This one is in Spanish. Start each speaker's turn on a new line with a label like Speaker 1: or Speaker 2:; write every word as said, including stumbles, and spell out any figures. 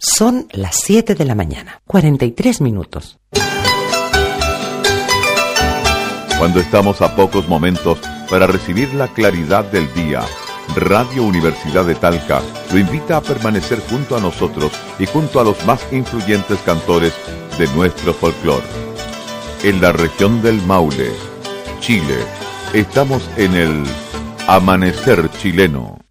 Speaker 1: Son las siete de la mañana, cuarenta y tres minutos.
Speaker 2: Cuando estamos a pocos momentos para recibir la claridad del día, Radio Universidad de Talca lo invita a permanecer junto a nosotros y junto a los más influyentes cantores de nuestro folclore. En la región del Maule, Chile, estamos en el Amanecer Chileno.